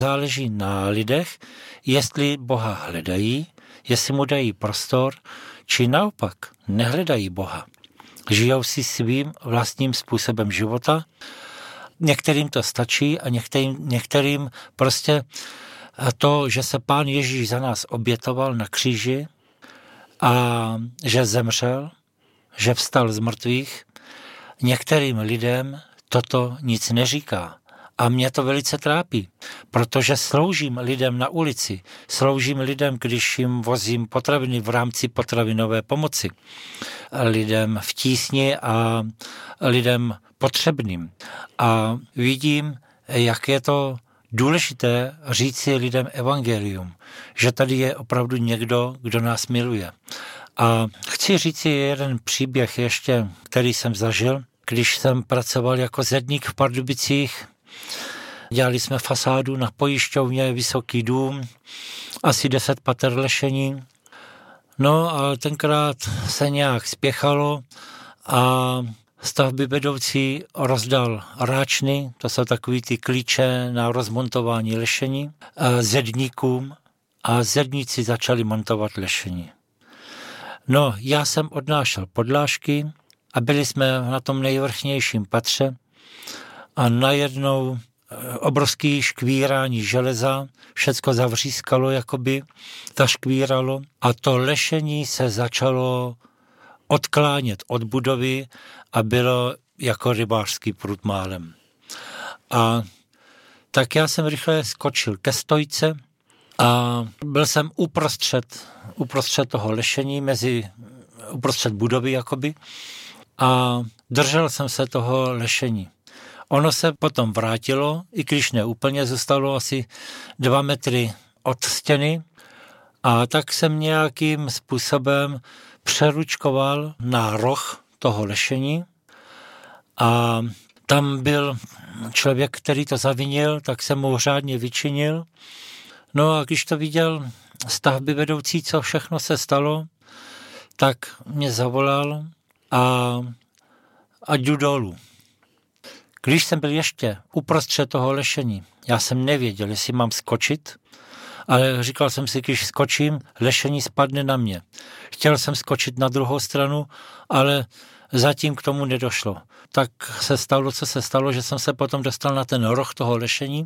Záleží na lidech, jestli Boha hledají, jestli mu dají prostor, či naopak nehledají Boha. Žijou si svým vlastním způsobem života. Některým to stačí a některým prostě to, že se Pán Ježíš za nás obětoval na kříži a že zemřel, že vstal z mrtvých, některým lidem toto nic neříká. A mě to velice trápí, protože sloužím lidem na ulici, sloužím lidem, když jim vozím potraviny v rámci potravinové pomoci, lidem v tísni a lidem potřebným. A vidím, jak je to důležité říci lidem evangelium, že tady je opravdu někdo, kdo nás miluje. A chci říci jeden příběh ještě, který jsem zažil, když jsem pracoval jako zedník v Pardubicích. Dělali jsme fasádu na pojišťovně, vysoký dům, asi 10 pater lešení. No a tenkrát se nějak spěchalo a stavbyvedoucí rozdal ráčny, to jsou takový ty klíče na rozmontování lešení, zedníkům a zedníci začali montovat lešení. No, já jsem odnášel podlážky a byli jsme na tom nejvrchnějším patře a najednou obrovský škvírání železa, všecko zavřískalo, jakoby zaškvíralo a to lešení se začalo odklánět od budovy a bylo jako rybářský prut málem. A tak já jsem rychle skočil ke stojce a byl jsem uprostřed toho lešení, uprostřed budovy jakoby a držel jsem se toho lešení. Ono se potom vrátilo, i když ne úplně, zůstalo asi 2 metry od stěny a tak jsem nějakým způsobem přeručkoval na roh toho lešení a tam byl člověk, který to zavinil, tak jsem mu řádně vyčinil. No a když to viděl stavbyvedoucí, co všechno se stalo, tak mě zavolal a jdu dolů. Když jsem byl ještě uprostřed toho lešení, já jsem nevěděl, jestli mám skočit, ale říkal jsem si, když skočím, lešení spadne na mě. Chtěl jsem skočit na druhou stranu, ale zatím k tomu nedošlo. Tak se stalo, co se stalo, že jsem se potom dostal na ten roh toho lešení.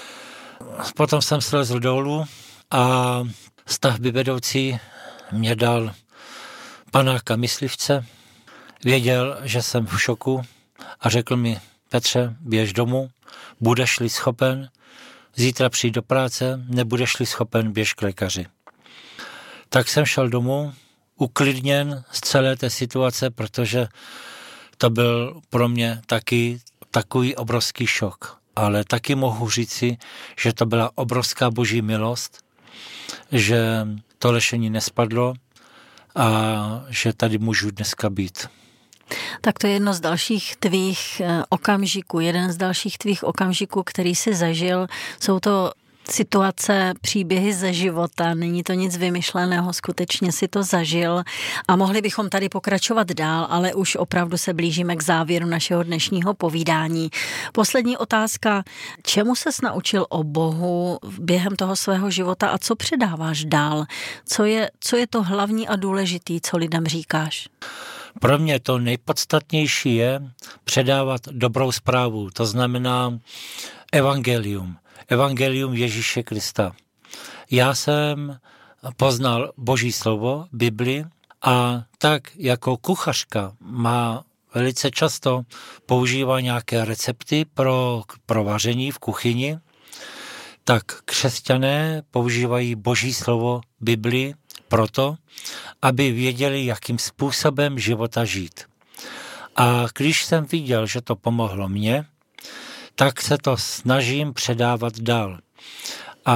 Potom jsem slezl dolů a stavbyvedoucí mě dal panáka myslivce. Věděl, že jsem v šoku a řekl mi: Petře, běž domů, budeš-li schopen, zítra přijď do práce, nebudeš-li schopen, běž k lékaři. Tak jsem šel domů, uklidněn z celé té situace, protože to byl pro mě taky takový obrovský šok. Ale taky mohu říci, že to byla obrovská boží milost, že to lešení nespadlo a že tady můžu dneska být. Tak to je jedno z dalších tvých okamžiků, jeden z dalších tvých okamžiků, který jsi zažil. Jsou to situace, příběhy ze života, není to nic vymyšleného, skutečně si to zažil a mohli bychom tady pokračovat dál, ale už opravdu se blížíme k závěru našeho dnešního povídání. Poslední otázka, čemu ses naučil o Bohu během toho svého života a co předáváš dál? Co je to hlavní a důležitý, co lidem říkáš? Pro mě to nejpodstatnější je předávat dobrou zprávu, to znamená evangelium. Evangelium Ježíše Krista. Já jsem poznal Boží slovo, Bibli, a tak jako kuchařka velice často používá nějaké recepty pro vaření v kuchyni, tak křesťané používají Boží slovo, Bibli, proto, aby věděli, jakým způsobem života žít. A když jsem viděl, že to pomohlo mně, tak se to snažím předávat dál. A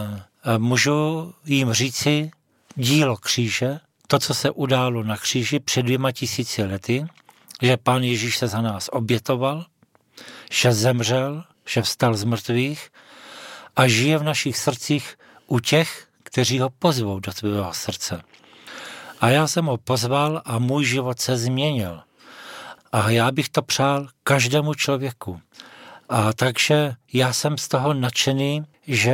můžu jim říci dílo kříže, to, co se událo na kříži před 2000 lety, že Pán Ježíš se za nás obětoval, že zemřel, že vstal z mrtvých a žije v našich srdcích u těch, kteří ho pozvou do tvého srdce. A já jsem ho pozval a můj život se změnil. A já bych to přál každému člověku. A takže já jsem z toho nadšený, že